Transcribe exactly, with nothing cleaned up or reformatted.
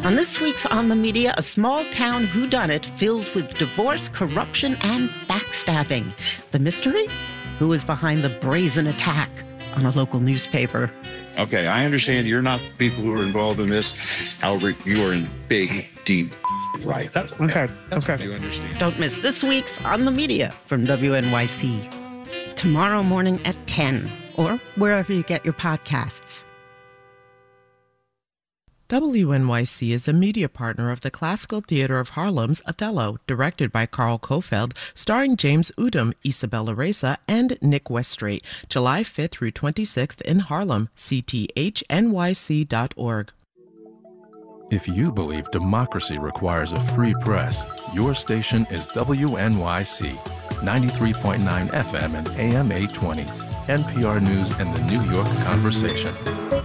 On this week's On the Media, a small-town whodunit filled with divorce, corruption, and backstabbing. The mystery? Who is behind the brazen attack on a local newspaper? Okay, I understand you're not the people who are involved in this. However, you are in big, deep right. That's okay. That's okay. You understand. Don't miss this week's On the Media from W N Y C. Tomorrow morning at ten, or wherever you get your podcasts. W N Y C is a media partner of the Classical Theater of Harlem's Othello, directed by Carl Kofeld, starring James Udom, Isabella Reza, and Nick Weststraight, July fifth through twenty-sixth in Harlem, c t h n y c dot org. If you believe democracy requires a free press, your station is W N Y C, ninety-three point nine F M and A M eight twenty, N P R News and the New York Conversation.